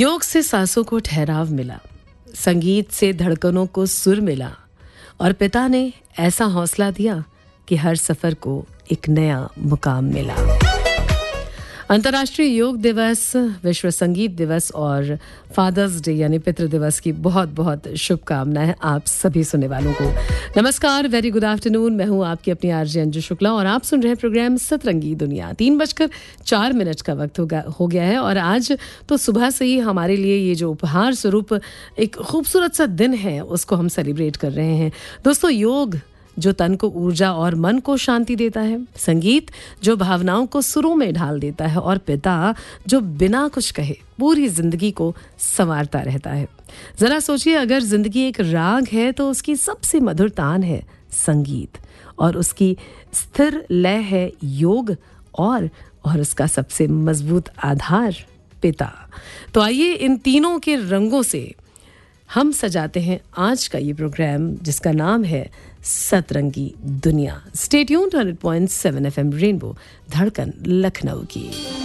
योग से सांसों को ठहराव मिला, संगीत से धड़कनों को सुर मिला और पिता ने ऐसा हौसला दिया कि हर सफर को एक नया मुकाम मिला। अंतर्राष्ट्रीय योग दिवस, विश्व संगीत दिवस और फादर्स डे यानी पितृ दिवस की बहुत बहुत शुभकामनाएं आप सभी सुनने वालों को। नमस्कार, वेरी गुड आफ्टरनून। मैं हूं आपकी अपनी आरजे अंजू शुक्ला और आप सुन रहे हैं प्रोग्राम सतरंगी दुनिया। 3:04 का वक्त हो गया है और आज तो सुबह से ही हमारे लिए ये जो उपहार स्वरूप एक खूबसूरत सा दिन है उसको हम सेलिब्रेट कर रहे हैं। दोस्तों, योग जो तन को ऊर्जा और मन को शांति देता है, संगीत जो भावनाओं को सुरों में ढाल देता है और पिता जो बिना कुछ कहे पूरी जिंदगी को संवारता रहता है। जरा सोचिए, अगर जिंदगी एक राग है तो उसकी सबसे मधुर तान है संगीत और उसकी स्थिर लय है योग और उसका सबसे मजबूत आधार पिता। तो आइए इन तीनों के रंगों से हम सजाते हैं आज का ये प्रोग्राम जिसका नाम है सतरंगी दुनिया। स्टे ट्यून्ड 100.7 FM रेनबो, धड़कन लखनऊ की।